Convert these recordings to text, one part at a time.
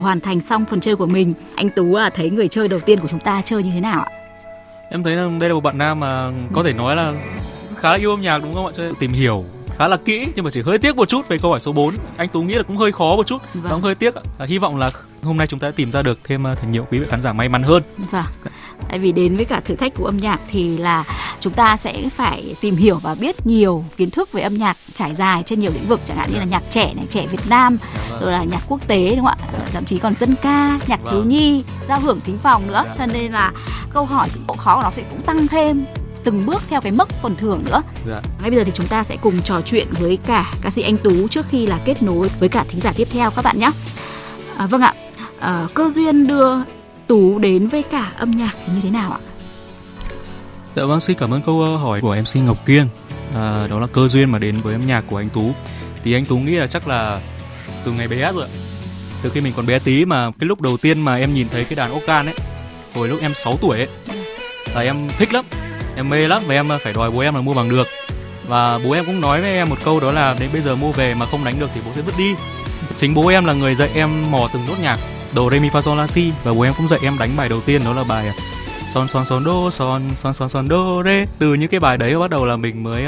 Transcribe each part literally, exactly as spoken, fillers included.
Hoàn thành xong phần chơi của mình, anh Tú à, thấy người chơi đầu tiên của chúng ta chơi như thế nào ạ? Em thấy là đây là một bạn nam mà có thể nói là khá là yêu âm nhạc đúng không ạ? Chơi tìm hiểu khá là kỹ, nhưng mà chỉ hơi tiếc một chút về câu hỏi số bốn. Anh Tú nghĩ là cũng hơi khó một chút, vâng. Và cũng hơi tiếc. À, hy vọng là hôm nay chúng ta tìm ra được thêm thật nhiều quý vị khán giả may mắn hơn. Vâng. Tại vì đến với cả thử thách của âm nhạc thì là chúng ta sẽ phải tìm hiểu và biết nhiều kiến thức về âm nhạc trải dài trên nhiều lĩnh vực, chẳng hạn như là nhạc trẻ này, trẻ Việt Nam, vâng. Rồi là nhạc quốc tế đúng không ạ? Thậm chí còn dân ca, nhạc vâng. thiếu nhi, giao hưởng thính phòng nữa. Dạ. Cho nên là câu hỏi độ khó của nó sẽ cũng tăng thêm từng bước theo cái mốc phần thưởng nữa. Dạ. Ngay bây giờ thì chúng ta sẽ cùng trò chuyện với cả ca sĩ anh Tú trước khi là kết nối với cả thính giả tiếp theo các bạn nhé. À, vâng ạ, à, cơ duyên đưa Tú đến với cả âm nhạc thì như thế nào ạ? Dạ vâng, xin cảm ơn câu hỏi của em xê Ngọc Kiên. À, đó là cơ duyên mà đến với âm nhạc của anh Tú. Thì anh Tú nghĩ là chắc là từ ngày bé rồi, từ khi mình còn bé tí, mà cái lúc đầu tiên mà em nhìn thấy cái đàn organ ấy, hồi lúc em sáu tuổi ấy, là em thích lắm, em mê lắm, và em phải đòi bố em là mua bằng được. Và bố em cũng nói với em một câu, đó là đến bây giờ mua về mà không đánh được thì bố sẽ vứt đi. Chính bố em là người dạy em mò từng nốt nhạc do re mi fa sol la si, và bố em cũng dạy em đánh bài đầu tiên, đó là bài son son son do son son son son do re. Từ những cái bài đấy bắt đầu là mình mới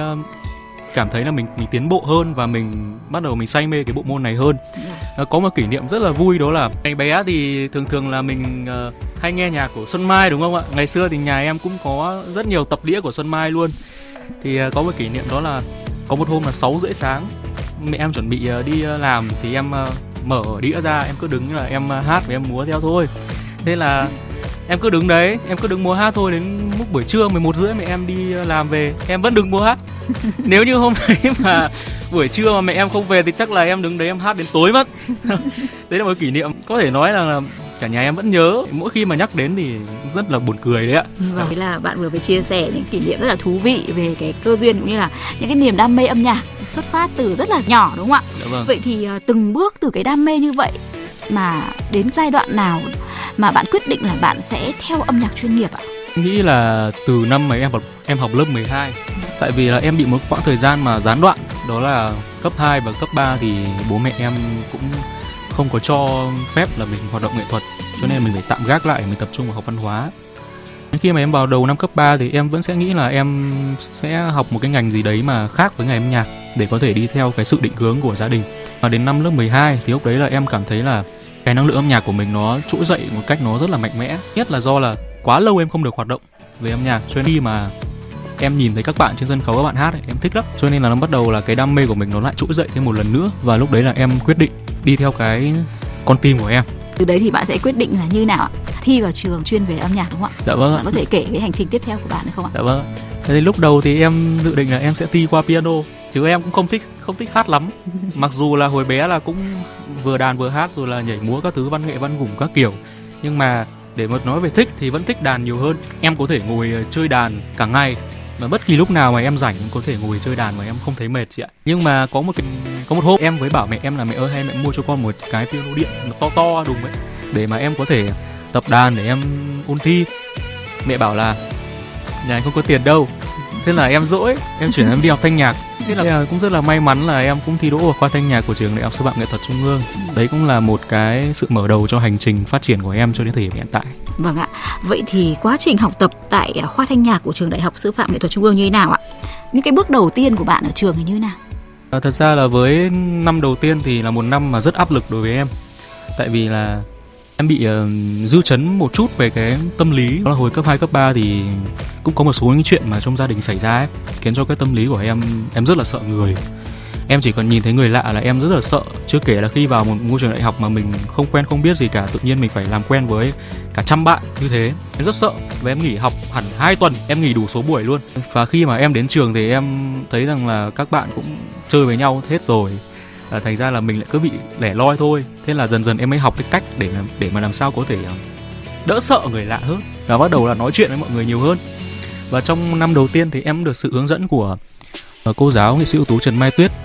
cảm thấy là mình mình tiến bộ hơn, và mình bắt đầu mình say mê cái bộ môn này hơn. Yeah. Có một kỷ niệm rất là vui, đó là ngày bé thì thường thường là mình uh, hay nghe nhạc của Xuân Mai đúng không ạ? Ngày xưa thì nhà em cũng có rất nhiều tập đĩa của Xuân Mai luôn. Thì uh, có một kỷ niệm, đó là có một hôm là sáu rưỡi sáng, mẹ em chuẩn bị uh, đi uh, làm, thì em uh, mở đĩa ra, em cứ đứng là em uh, hát và em múa theo thôi. Thế là em cứ đứng đấy, em cứ đứng múa hát thôi, đến lúc buổi trưa mười một rưỡi mẹ em đi làm về, em vẫn đứng múa hát. Nếu như hôm nay mà buổi trưa mà mẹ em không về thì chắc là em đứng đấy em hát đến tối mất. Đấy là một kỷ niệm có thể nói là, là cả nhà em vẫn nhớ, mỗi khi mà nhắc đến thì rất là buồn cười đấy ạ. Vâng, thế là bạn vừa mới chia sẻ những kỷ niệm rất là thú vị về cái cơ duyên cũng như là những cái niềm đam mê âm nhạc xuất phát từ rất là nhỏ đúng không ạ? Dạ vâng. Vậy thì từng bước từ cái đam mê như vậy mà đến giai đoạn nào mà bạn quyết định là bạn sẽ theo âm nhạc chuyên nghiệp ạ? Nghĩ là từ năm mà em học em học lớp mười hai. Tại vì là em bị một quãng thời gian mà gián đoạn, đó là cấp hai và cấp ba thì bố mẹ em cũng không có cho phép là mình hoạt động nghệ thuật, cho nên mình phải tạm gác lại, mình tập trung vào học văn hóa. Khi mà em vào đầu năm cấp ba thì em vẫn sẽ nghĩ là em sẽ học một cái ngành gì đấy mà khác với ngành âm nhạc để có thể đi theo cái sự định hướng của gia đình. Và đến năm lớp mười hai thì lúc đấy là em cảm thấy là cái năng lượng âm nhạc của mình nó trỗi dậy một cách nó rất là mạnh mẽ. Nhất là do là quá lâu em không được hoạt động về âm nhạc, cho nên khi mà em nhìn thấy các bạn trên sân khấu, các bạn hát ấy, em thích lắm. Cho nên là nó bắt đầu là cái đam mê của mình nó lại trỗi dậy thêm một lần nữa. Và lúc đấy là em quyết định đi theo cái con tim của em. Từ đấy thì bạn sẽ quyết định là như nào ạ? Thi vào trường chuyên về âm nhạc đúng không ạ? Dạ vâng. Bạn có thể kể cái hành trình tiếp theo của bạn được không ạ? Dạ vâng. Thế thì lúc đầu thì em dự định là em sẽ thi qua piano, chứ em cũng không thích không thích hát lắm. Mặc dù là hồi bé là cũng vừa đàn vừa hát, rồi là nhảy múa các thứ, văn nghệ văn gủng các kiểu, nhưng mà để mà nói về thích thì vẫn thích đàn nhiều hơn. Em có thể ngồi chơi đàn cả ngày, mà bất kỳ lúc nào mà em rảnh em có thể ngồi chơi đàn mà em không thấy mệt chị ạ. Nhưng mà có một cái, có một hôm em với bảo mẹ em là mẹ ơi, hay mẹ mua cho con một cái piano điện nó to to đùng ấy, để mà em có thể tập đàn để em ôn thi. Mẹ bảo là nhà anh không có tiền đâu. Thế là em dỗi, em chuyển em đi học thanh nhạc. Thế là cũng rất là may mắn là em cũng thi đỗ vào khoa thanh nhạc của trường Đại học Sư phạm Nghệ thuật Trung ương. Đấy cũng là một cái sự mở đầu cho hành trình phát triển của em cho đến thời điểm hiện tại. Vâng ạ. Vậy thì quá trình học tập tại khoa thanh nhạc của trường Đại học Sư phạm Nghệ thuật Trung ương như thế nào ạ? Những cái bước đầu tiên của bạn ở trường thì như thế nào? À, thật ra là với năm đầu tiên thì là một năm mà rất áp lực đối với em. Tại vì là em bị uh, dư chấn một chút về cái tâm lý. Đó là hồi cấp hai, cấp ba thì cũng có một số những chuyện mà trong gia đình xảy ra ấy, khiến cho cái tâm lý của em em rất là sợ người. Em chỉ cần nhìn thấy người lạ là em rất là sợ. Chưa kể là khi vào một ngôi trường đại học mà mình không quen không biết gì cả, tự nhiên mình phải làm quen với cả trăm bạn như thế, em rất sợ. Và em nghỉ học hẳn hai tuần, em nghỉ đủ số buổi luôn. Và khi mà em đến trường thì em thấy rằng là các bạn cũng chơi với nhau hết rồi, à, thành ra là mình lại cứ bị lẻ loi thôi. Thế là dần dần em mới học cái cách để để mà làm sao có thể đỡ sợ người lạ hơn, và bắt đầu là nói chuyện với mọi người nhiều hơn. Và trong năm đầu tiên thì em được sự hướng dẫn của cô giáo nghệ sĩ ưu tú Trần Mai Tuyết.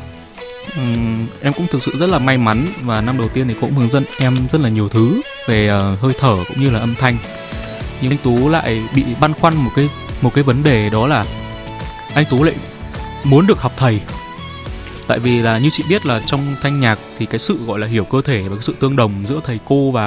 Uhm, em cũng thực sự rất là may mắn, và năm đầu tiên thì cũng hướng dẫn em rất là nhiều thứ về uh, hơi thở cũng như là âm thanh. Nhưng anh Tú lại bị băn khoăn một cái một cái vấn đề, đó là anh Tú lại muốn được học thầy. Tại vì là như chị biết là trong thanh nhạc thì cái sự gọi là hiểu cơ thể và cái sự tương đồng giữa thầy cô và